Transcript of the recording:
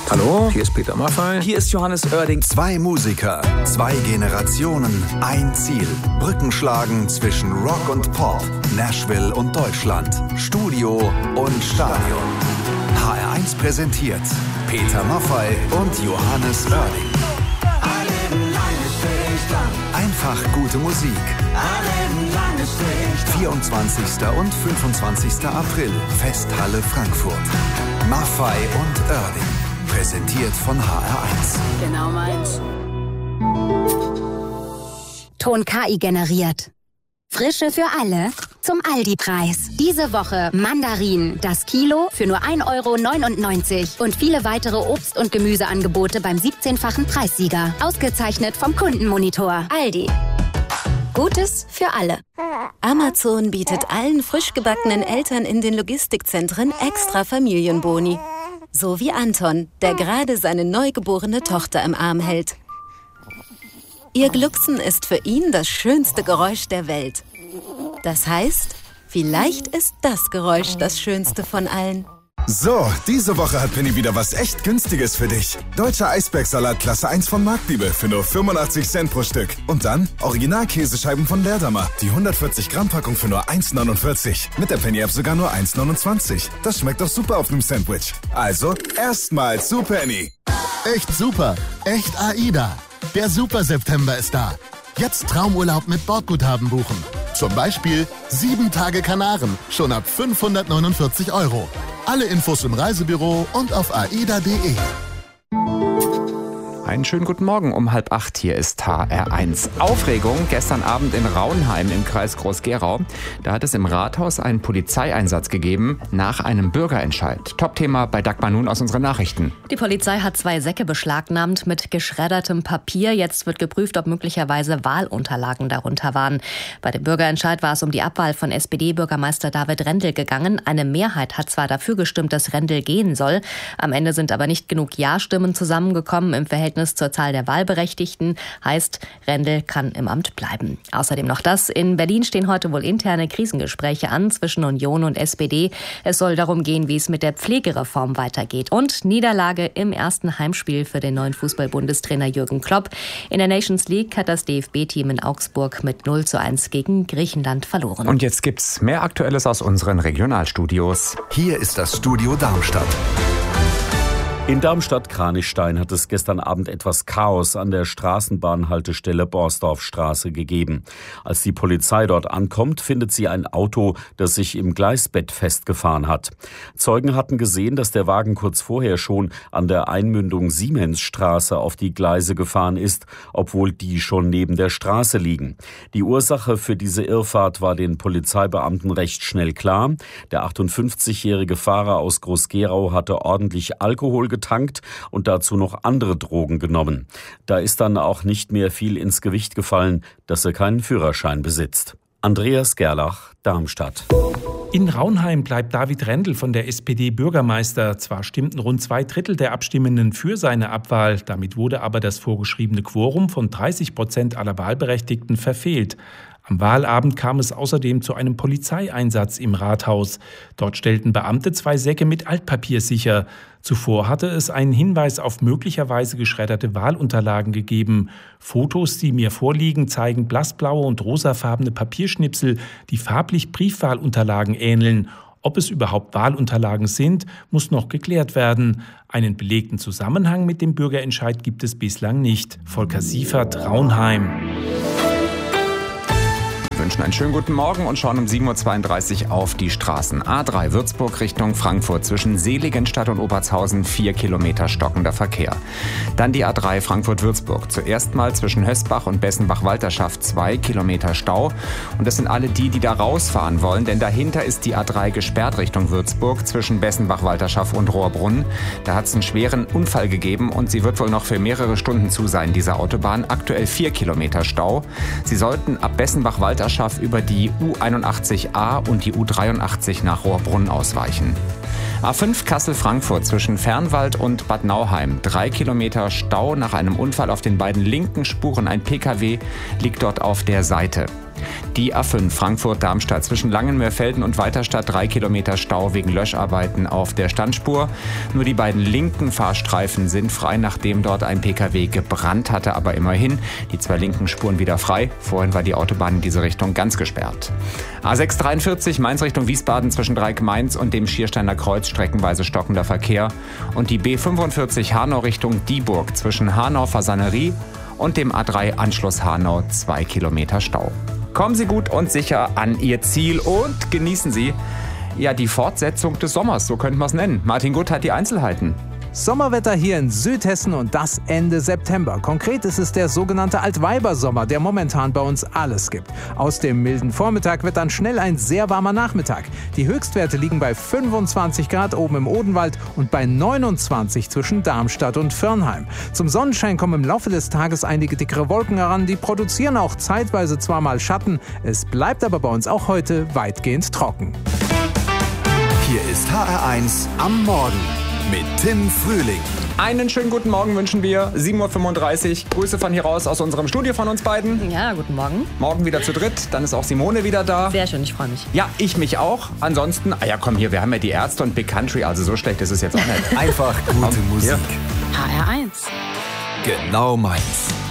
Hallo, hier ist Peter Maffay. Hier ist Johannes Oerding. 2 Musiker, 2 Generationen, ein Ziel. Brücken schlagen zwischen Rock und Pop, Nashville und Deutschland, Studio und Stadion. HR1 präsentiert Peter Maffay und Johannes Oerding. Einfach gute Musik. 24. und 25. April, Festhalle Frankfurt. Maffay und Oerding. Präsentiert von HR1. Genau meins. Ton KI generiert. Frische für alle zum Aldi-Preis. Diese Woche Mandarinen, das Kilo für nur 1,99 € und viele weitere Obst- und Gemüseangebote beim 17-fachen Preissieger. Ausgezeichnet vom Kundenmonitor. Aldi. Gutes für alle. Amazon bietet allen frisch gebackenen Eltern in den Logistikzentren extra Familienboni. So wie Anton, der gerade seine neugeborene Tochter im Arm hält. Ihr Glucksen ist für ihn das schönste Geräusch der Welt. Das heißt, vielleicht ist das Geräusch das schönste von allen. So, diese Woche hat Penny wieder was echt Günstiges für dich. Deutscher Eisbergsalat Klasse 1 von Marktliebe für nur 85 Cent pro Stück. Und dann Original-Käsescheiben von Leerdammer. Die 140 Gramm Packung für nur 1,49. Mit der Penny-App sogar nur 1,29. Das schmeckt doch super auf einem Sandwich. Also, erstmal zu Penny. Echt super. Echt AIDA. Der Super September ist da. Jetzt Traumurlaub mit Bordguthaben buchen. Zum Beispiel 7 Tage Kanaren. Schon ab 549 €. Alle Infos im Reisebüro und auf aida.de. Einen schönen guten Morgen um 7:30. Hier ist HR1. Aufregung gestern Abend in Raunheim im Kreis Groß-Gerau. Da hat es im Rathaus einen Polizeieinsatz gegeben nach einem Bürgerentscheid. Top-Thema bei Dagmar Nun aus unseren Nachrichten. Die Polizei hat 2 Säcke beschlagnahmt mit geschreddertem Papier. Jetzt wird geprüft, ob möglicherweise Wahlunterlagen darunter waren. Bei dem Bürgerentscheid war es um die Abwahl von SPD-Bürgermeister David Rendel gegangen. Eine Mehrheit hat zwar dafür gestimmt, dass Rendel gehen soll. Am Ende sind aber nicht genug Ja-Stimmen zusammengekommen im Verhältnis zur Zahl der Wahlberechtigten. Heißt, Rendel kann im Amt bleiben. Außerdem noch das. In Berlin stehen heute wohl interne Krisengespräche an zwischen Union und SPD. Es soll darum gehen, wie es mit der Pflegereform weitergeht. Und Niederlage im ersten Heimspiel für den neuen Fußball-Bundestrainer Jürgen Klopp. In der Nations League hat das DFB-Team in Augsburg mit 0:1 gegen Griechenland verloren. Und jetzt gibt's mehr Aktuelles aus unseren Regionalstudios. Hier ist das Studio Darmstadt. In Darmstadt-Kranichstein hat es gestern Abend etwas Chaos an der Straßenbahnhaltestelle Borsdorfstraße gegeben. Als die Polizei dort ankommt, findet sie ein Auto, das sich im Gleisbett festgefahren hat. Zeugen hatten gesehen, dass der Wagen kurz vorher schon an der Einmündung Siemensstraße auf die Gleise gefahren ist, obwohl die schon neben der Straße liegen. Die Ursache für diese Irrfahrt war den Polizeibeamten recht schnell klar. Der 58-jährige Fahrer aus Groß-Gerau hatte ordentlich Alkohol getankt und dazu noch andere Drogen genommen. Da ist dann auch nicht mehr viel ins Gewicht gefallen, dass er keinen Führerschein besitzt. Andreas Gerlach, Darmstadt. In Raunheim bleibt David Rendel von der SPD Bürgermeister. Zwar stimmten rund 2/3 der Abstimmenden für seine Abwahl, damit wurde aber das vorgeschriebene Quorum von 30% aller Wahlberechtigten verfehlt. Am Wahlabend kam es außerdem zu einem Polizeieinsatz im Rathaus. Dort stellten Beamte 2 Säcke mit Altpapier sicher. Zuvor hatte es einen Hinweis auf möglicherweise geschredderte Wahlunterlagen gegeben. Fotos, die mir vorliegen, zeigen blassblaue und rosafarbene Papierschnipsel, die farblich Briefwahlunterlagen ähneln. Ob es überhaupt Wahlunterlagen sind, muss noch geklärt werden. Einen belegten Zusammenhang mit dem Bürgerentscheid gibt es bislang nicht. Volker Siefert, Raunheim. Wir wünschen einen schönen guten Morgen und schauen um 7:32 Uhr auf die Straßen. A3 Würzburg Richtung Frankfurt zwischen Seligenstadt und Obertshausen 4 Kilometer stockender Verkehr. Dann die A3 Frankfurt-Würzburg. Zuerst mal zwischen Hösbach und Bessenbach-Walterschaft 2 Kilometer Stau. Und das sind alle die da rausfahren wollen, denn dahinter ist die A3 gesperrt Richtung Würzburg zwischen Bessenbach-Walterschaft und Rohrbrunn. Da hat es einen schweren Unfall gegeben und sie wird wohl noch für mehrere Stunden zu sein, diese Autobahn. Aktuell 4 Kilometer Stau. Sie sollten ab Bessenbach-Walterschaft über die U81a und die U83 nach Rohrbrunn ausweichen. A5 Kassel-Frankfurt zwischen Fernwald und Bad Nauheim. 3 Kilometer Stau nach einem Unfall auf den beiden linken Spuren. Ein Pkw liegt dort auf der Seite. Die A5 Frankfurt-Darmstadt zwischen Langenmeerfelden und Weiterstadt 3 Kilometer Stau wegen Löscharbeiten auf der Standspur. Nur die beiden linken Fahrstreifen sind frei, nachdem dort ein Pkw gebrannt hatte, aber immerhin die 2 linken Spuren wieder frei. Vorhin war die Autobahn in diese Richtung ganz gesperrt. A6 43 Mainz Richtung Wiesbaden zwischen Dreieck-Mainz und dem Schiersteiner Kreuz streckenweise stockender Verkehr. Und die B45 Hanau Richtung Dieburg zwischen Hanau-Fasanerie und dem A3 Anschluss Hanau 2 Kilometer Stau. Kommen Sie gut und sicher an Ihr Ziel und genießen Sie die Fortsetzung des Sommers, so könnte man es nennen. Martin Gutt hat die Einzelheiten. Sommerwetter hier in Südhessen und das Ende September. Konkret ist es der sogenannte Altweibersommer, der momentan bei uns alles gibt. Aus dem milden Vormittag wird dann schnell ein sehr warmer Nachmittag. Die Höchstwerte liegen bei 25 Grad oben im Odenwald und bei 29 zwischen Darmstadt und Firnheim. Zum Sonnenschein kommen im Laufe des Tages einige dickere Wolken heran. Die produzieren auch zeitweise zwar mal Schatten. Es bleibt aber bei uns auch heute weitgehend trocken. Hier ist HR1 am Morgen mit Tim Frühling. Einen schönen guten Morgen wünschen wir. 7.35 Uhr. Grüße von hier raus aus unserem Studio von uns beiden. Ja, guten Morgen. Morgen wieder zu dritt. Dann ist auch Simone wieder da. Sehr schön, ich freue mich. Ja, ich mich auch. Ansonsten, komm hier, wir haben ja die Ärzte und Big Country, also so schlecht ist es jetzt auch nicht. Einfach gute Musik. HR1. Genau meins.